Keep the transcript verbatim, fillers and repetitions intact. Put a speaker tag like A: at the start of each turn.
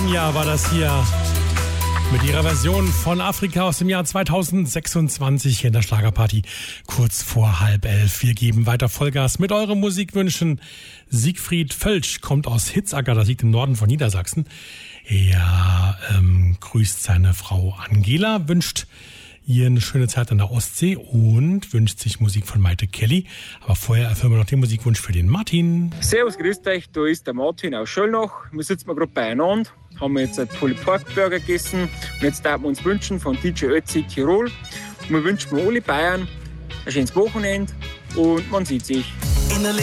A: Anja war das hier mit ihrer Version von Afrika aus dem Jahr zweitausendsechsundzwanzig hier in der Schlagerparty kurz vor halb elf. Wir geben weiter Vollgas mit euren Musikwünschen. Siegfried Völsch kommt aus Hitzacker, das liegt im Norden von Niedersachsen. Er ähm, grüßt seine Frau Angela, wünscht ihr eine schöne Zeit an der Ostsee und wünscht sich Musik von Maite Kelly. Aber vorher erfüllen wir noch den Musikwunsch für den Martin.
B: Servus, grüßt euch, da ist der Martin aus Schöllnach. Wir sitzen mal gerade beieinander, haben jetzt einen Pulled Pork Burger gegessen und jetzt darf wir uns wünschen von D J Ötzi Tirol. Und wir wünschen alle Bayern ein schönes Wochenende und man sieht sich.